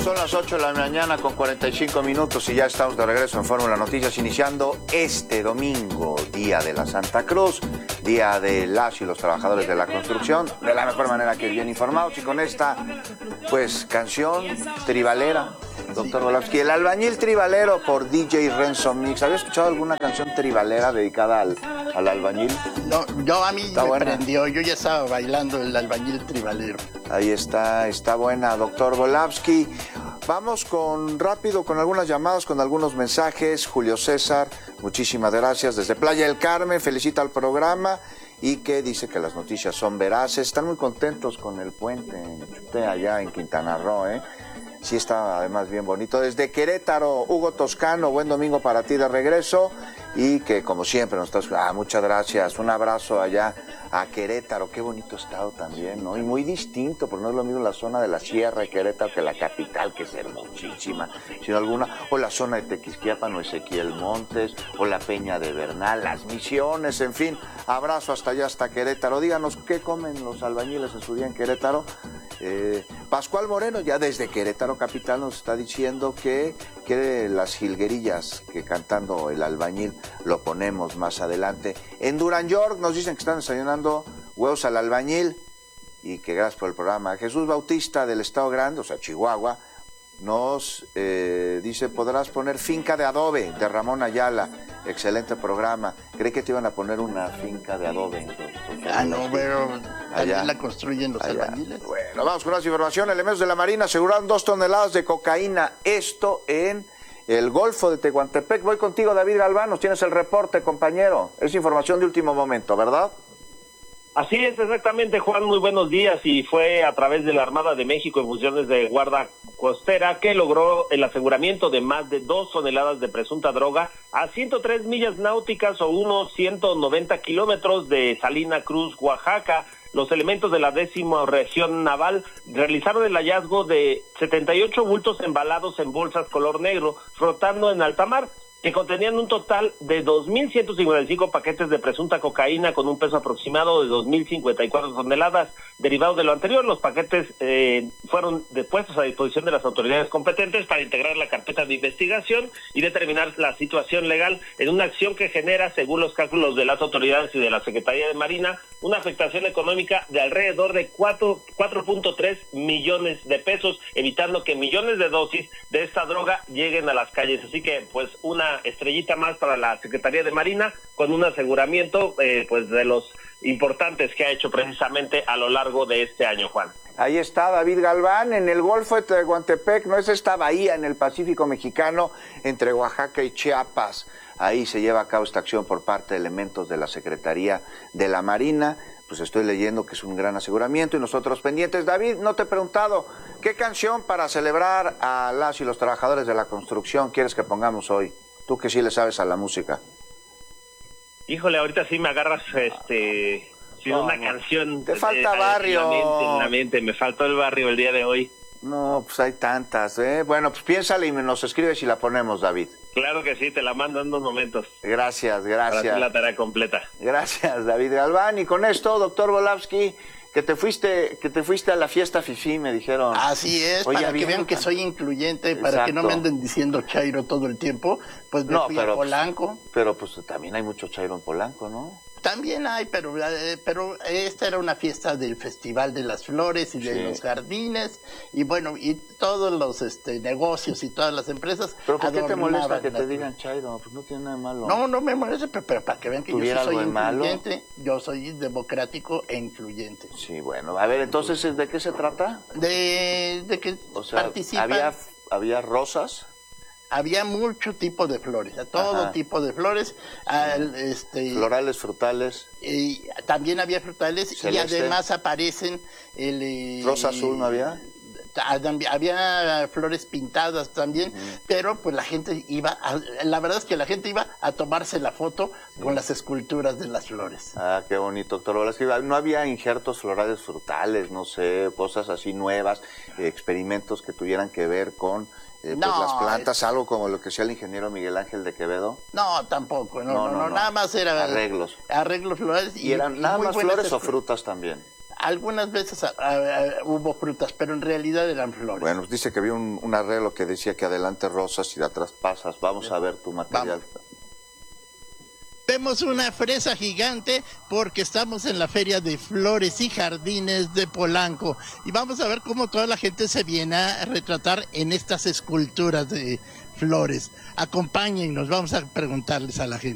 Son las 8 de la mañana con 45 minutos y ya estamos de regreso en Fórmula Noticias, iniciando este domingo, Día de la Santa Cruz, Día de las y los trabajadores de la construcción, de la mejor manera que bien informados, y con esta, pues, canción tribalera, doctor Volavsky, El Albañil Tribalero por DJ Renzo Mix. ¿Había escuchado alguna canción tribalera dedicada al albañil? No, yo a mí está me buena. Prendió, yo ya estaba bailando el Albañil Tribalero. Ahí está buena, doctor Volavsky. Vamos rápido con algunas llamadas, con algunos mensajes. Julio César, muchísimas gracias. Desde Playa del Carmen, felicita al programa y que dice que las noticias son veraces. Están muy contentos con el puente en Chuté, allá en Quintana Roo, Sí está además bien bonito. Desde Querétaro, Hugo Toscano, buen domingo para ti de regreso. Y que como siempre nos estás... muchas gracias. Un abrazo allá a Querétaro. Qué bonito estado también, ¿no? Y muy distinto, porque no es lo mismo la zona de la Sierra de Querétaro que la capital, que es hermosísima, sino alguna... O la zona de Tequisquiapan o Ezequiel Montes, o la Peña de Bernal, Las Misiones, en fin. Abrazo hasta allá, hasta Querétaro. Díganos, ¿qué comen los albañiles en su día en Querétaro? Pascual Moreno, ya desde Querétaro capital, nos está diciendo que las jilguerillas, que cantando El Albañil lo ponemos más adelante. En Durán York nos dicen que están desayunando huevos al albañil y que gracias por el programa. Jesús Bautista del Estado Grande, o sea, Chihuahua, nos dice, podrás poner Finca de Adobe de Ramón Ayala. Excelente programa. Creí que te iban a poner una finca de adobe. No, pero allá la construyen los albañiles. Bueno, vamos con más información. Elementos de la Marina aseguraron 2 toneladas de cocaína. Esto en el Golfo de Tehuantepec. Voy contigo, David Galván. Nos tienes el reporte, compañero. Es información de último momento, ¿verdad? Así es, exactamente, Juan, muy buenos días, y fue a través de la Armada de México en funciones de guarda costera que logró el aseguramiento de más de 2 toneladas de presunta droga a 103 millas náuticas o unos 190 kilómetros de Salina Cruz, Oaxaca. Los elementos de la 10ª Región Naval realizaron el hallazgo de 78 bultos embalados en bolsas color negro flotando en alta mar, que contenían un total de 2.155 paquetes de presunta cocaína con un peso aproximado de 2.054 toneladas. Derivado de lo anterior, los paquetes fueron puestos a disposición de las autoridades competentes para integrar la carpeta de investigación y determinar la situación legal en una acción que genera, según los cálculos de las autoridades y de la Secretaría de Marina, una afectación económica de alrededor de 4.3 millones de pesos, evitando que millones de dosis de esta droga lleguen a las calles. Así que, pues, una estrellita más para la Secretaría de Marina, con un aseguramiento pues de los importantes que ha hecho precisamente a lo largo de este año, Juan. Ahí está David Galván, en el Golfo de Tehuantepec, no es esta bahía en el Pacífico mexicano entre Oaxaca y Chiapas. Ahí se lleva a cabo esta acción por parte de elementos de la Secretaría de la Marina. Pues estoy leyendo que es un gran aseguramiento y nosotros pendientes. David, no te he preguntado, ¿qué canción para celebrar a las y los trabajadores de la construcción quieres que pongamos hoy? Tú que sí le sabes a la música. Híjole, ahorita sí me agarras sin una canción. Te falta barrio. En la mente, me faltó el barrio el día de hoy. No, pues hay tantas, Bueno, pues piénsale y nos escribes y la ponemos, David. Claro que sí, te la mando en unos momentos. Gracias. Para hacer la tarea completa. Gracias, David Galván. Y con esto, doctor Volavsky, que te fuiste a la fiesta fifí, me dijeron. Así es, oye, para que vean que soy incluyente, para Exacto. Que no me anden diciendo chairo todo el tiempo, pues me fui a Polanco. Pero pues también hay mucho chairo en Polanco, ¿no? También hay, pero esta era una fiesta del Festival de las Flores y de los Jardines, y bueno, y todos los negocios y todas las empresas. ¿Pero por qué te molesta que te digan chairo? Pues no tiene nada de malo. No me molesta, pero para que vean que yo sí soy incluyente, yo soy democrático e incluyente. Sí, bueno, a ver, entonces, ¿de qué se trata? De que participan. ¿Había rosas? Había mucho tipo de flores, todo tipo de flores. Florales, frutales. Y también había frutales. Celeste. Y además aparecen... ¿Rosa azul no había? Había flores pintadas también, pero pues la gente la verdad es que la gente iba a tomarse la foto con las esculturas de las flores. Ah, qué bonito, doctor Volavsky. ¿No había injertos florales frutales, no sé, cosas así nuevas, experimentos que tuvieran que ver con las plantas, algo como lo que hacía el ingeniero Miguel Ángel de Quevedo? No, tampoco, no, nada más era arreglos florales. ¿Y eran nada más flores o frutas también? Algunas veces hubo frutas, pero en realidad eran flores. Bueno, dice que había un arreglo que decía que adelante rosas y de atrás pasas. Vamos a ver tu material. Vamos. Vemos una fresa gigante porque estamos en la Feria de Flores y Jardines de Polanco. Y vamos a ver cómo toda la gente se viene a retratar en estas esculturas de flores. Acompáñennos, vamos a preguntarles a la gente.